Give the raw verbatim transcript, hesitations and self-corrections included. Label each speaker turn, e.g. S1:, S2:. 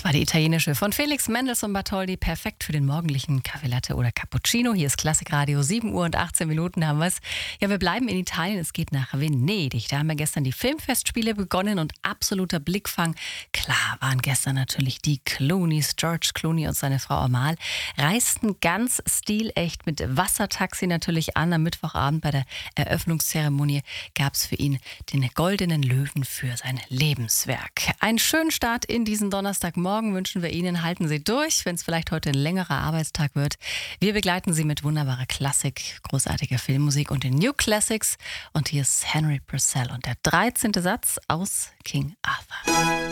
S1: war die italienische von Felix Mendelssohn Bartholdy, perfekt für den morgendlichen Kaffee Latte oder Cappuccino. Hier ist Klassikradio, sieben Uhr und achtzehn Minuten haben wir es. Ja, wir bleiben in Italien, es geht nach Venedig. Da haben wir gestern die Filmfestspiele begonnen und absoluter Blickfang. Klar waren gestern natürlich die Clooneys, George Clooney und seine Frau Amal, reisten ganz stilecht mit Wassertaxi natürlich an. Am Mittwochabend bei der Eröffnungszeremonie gab es für ihn den Goldenen Löwen für sein Lebenswerk. Einen schönen Start in diesen Donnerstagmorgen wünschen wir Ihnen. Halten Sie durch, wenn es vielleicht heute ein längerer Arbeitstag wird. Wir begleiten Sie mit wunderbarer Klassik, großartiger Filmmusik und den New Classics. Und hier ist Henry Purcell und der dreizehnte Satz aus King Arthur.